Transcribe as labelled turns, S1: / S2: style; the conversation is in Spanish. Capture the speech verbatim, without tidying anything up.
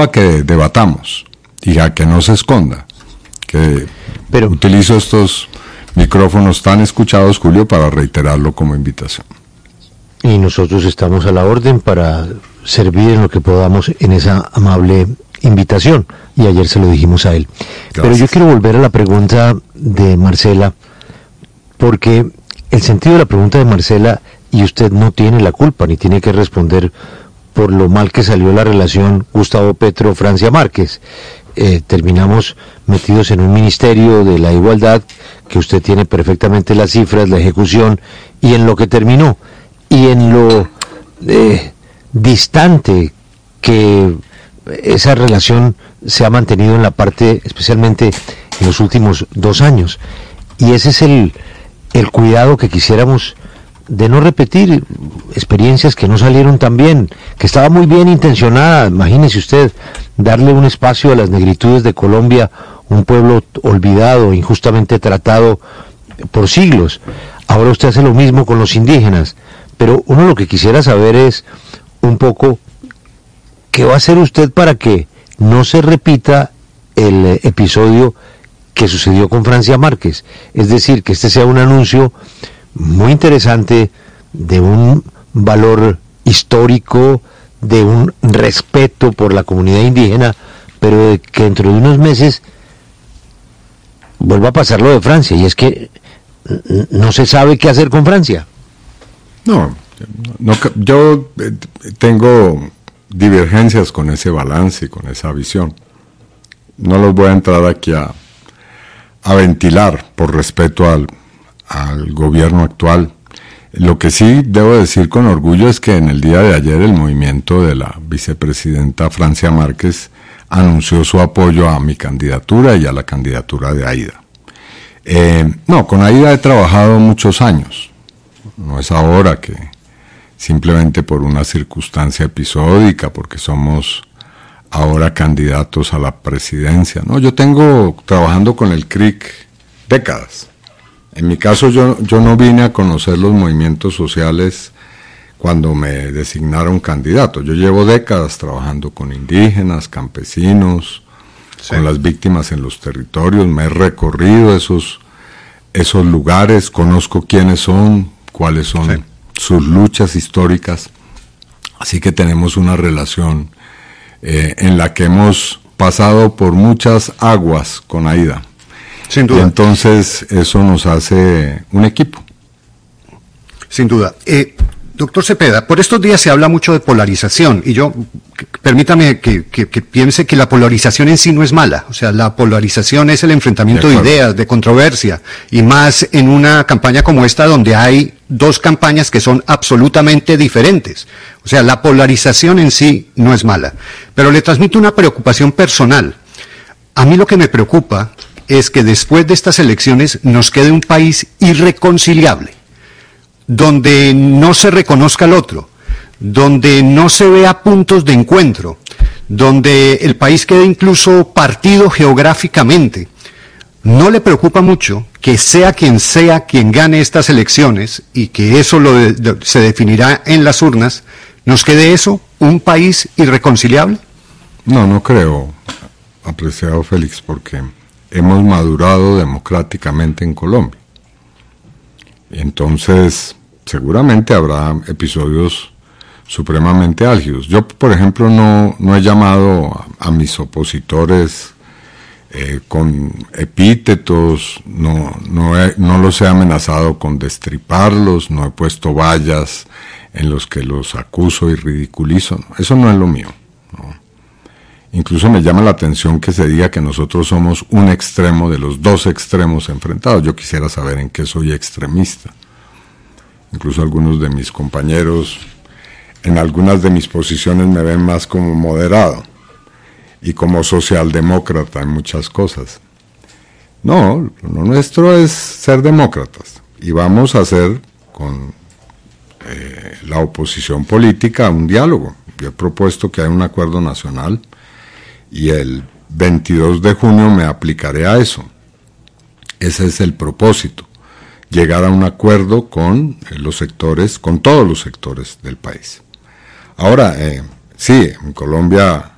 S1: a que debatamos y a que no se esconda, que Pero, utilizo estos micrófonos tan escuchados, Julio, para reiterarlo como invitación.
S2: Y nosotros estamos a la orden para servir en lo que podamos en esa amable invitación, y ayer se lo dijimos a él. Gracias. Pero yo quiero volver a la pregunta de Marcela, porque el sentido de la pregunta de Marcela, y usted no tiene la culpa, ni tiene que responder por lo mal que salió la relación Gustavo Petro-Francia Márquez. Eh, terminamos metidos en un ministerio de la igualdad, que usted tiene perfectamente las cifras, la ejecución, y en lo que terminó, y en lo eh, distante que esa relación se ha mantenido en la parte, especialmente en los últimos dos años. Y ese es el, el cuidado que quisiéramos, de no repetir experiencias que no salieron tan bien, que estaba muy bien intencionada. Imagínese usted, darle un espacio a las negritudes de Colombia, un pueblo olvidado, injustamente tratado por siglos. Ahora usted hace lo mismo con los indígenas, pero uno lo que quisiera saber es un poco qué va a hacer usted para que no se repita el eh, episodio que sucedió con Francia Márquez. Es decir, que este sea un anuncio muy interesante de un valor histórico, de un respeto por la comunidad indígena, pero de que dentro de unos meses vuelva a pasar lo de Francia, y es que no se sabe qué hacer con Francia.
S1: No, no yo tengo divergencias con ese balance y con esa visión. No los voy a entrar aquí a, a ventilar por respeto al, al gobierno actual. Lo que sí debo decir con orgullo es que en el día de ayer el movimiento de la vicepresidenta Francia Márquez anunció su apoyo a mi candidatura y a la candidatura de Aída. Eh, no, con Aída he trabajado muchos años. No es ahora que simplemente por una circunstancia episódica, porque somos ahora candidatos a la presidencia. No, yo tengo trabajando con el C R I C décadas. En mi caso yo, yo no vine a conocer los movimientos sociales cuando me designaron candidato. Yo llevo décadas trabajando con indígenas, campesinos, sí, con las víctimas en los territorios. Me he recorrido esos, esos lugares, conozco quiénes son, cuáles son sí. sus luchas históricas. Así que tenemos una relación eh, en la que hemos pasado por muchas aguas con Aída.
S3: Sin duda.
S1: Y entonces eso nos hace un equipo.
S3: Sin duda. Eh, doctor Cepeda, por estos días se habla mucho de polarización, y yo, permítame que, que, que piense que la polarización en sí no es mala. O sea, la polarización es el enfrentamiento de, de ideas, de controversia, y más en una campaña como esta donde hay dos campañas que son absolutamente diferentes. O sea, la polarización en sí no es mala. Pero le transmito una preocupación personal. A mí lo que me preocupa es que después de estas elecciones nos quede un país irreconciliable, donde no se reconozca al otro, donde no se vea puntos de encuentro, donde el país quede incluso partido geográficamente. ¿No le preocupa mucho que sea quien sea quien gane estas elecciones, y que eso lo de, de, se definirá en las urnas, nos quede eso, un país irreconciliable?
S1: No, no creo, apreciado Félix, porque hemos madurado democráticamente en Colombia. Entonces, seguramente habrá episodios supremamente álgidos. Yo, por ejemplo, no, no he llamado a, a mis opositores eh, con epítetos, no, no, he, no los he amenazado con destriparlos, no he puesto vallas en los que los acuso y ridiculizo. No, eso no es lo mío, ¿no? Incluso me llama la atención que se diga que nosotros somos un extremo de los dos extremos enfrentados. Yo quisiera saber en qué soy extremista. Incluso algunos de mis compañeros en algunas de mis posiciones me ven más como moderado y como socialdemócrata en muchas cosas. No, lo nuestro es ser demócratas, y vamos a hacer con eh, la oposición política un diálogo. Yo he propuesto que haya un acuerdo nacional, y el veintidós de junio me aplicaré a eso. Ese es el propósito, llegar a un acuerdo con los sectores, con todos los sectores del país. Ahora, eh, sí, en Colombia